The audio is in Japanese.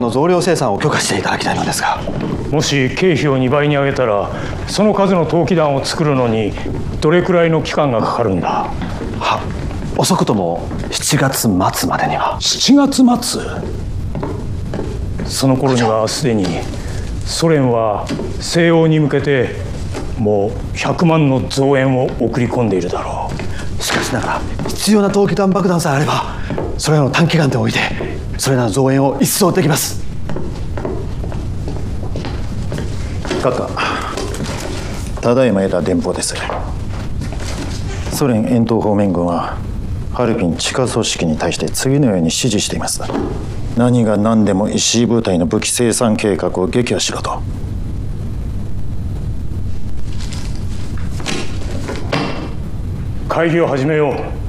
の増量生産を許可していただきたいのですが。 もし経費を2倍に上げたら、その数の陶器弾を作るのにどれくらいの期間がかかるんだ？ 遅くとも7月末までには。 7月末？その頃にはすでにソ連は西欧に向けてもう100万の増援を送り込んでいるだろう。しかしながら必要な陶器弾爆弾さえあれば、それらの短期間でおいてそれらの増援を一掃できます。 閣下、ただいま得た電報です。ソ連遠東方面軍はハルピン地下組織に対して次のように指示しています。何が何でも石井部隊の武器生産計画を撃破しろと。 会議を始めよう。